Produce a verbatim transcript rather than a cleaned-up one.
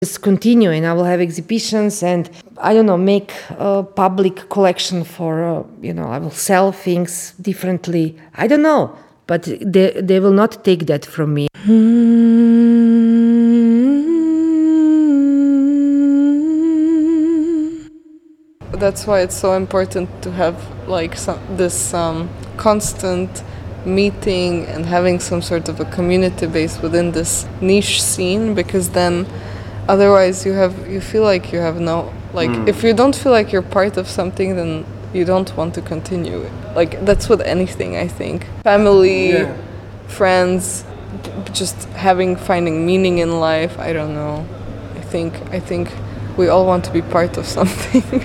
Just continue, and I will have exhibitions, and I don't know, make a public collection for, uh, you know, I will sell things differently. I don't know, but they, they will not take that from me. That's why it's so important to have like some, this um, constant meeting and having some sort of a community base within this niche scene, because then otherwise you have you feel like you have no like mm. if you don't feel like you're part of something, then you don't want to continue. Like that's with anything, I think. Family, yeah. friends, just having finding meaning in life. I don't know. I think I think we all want to be part of something.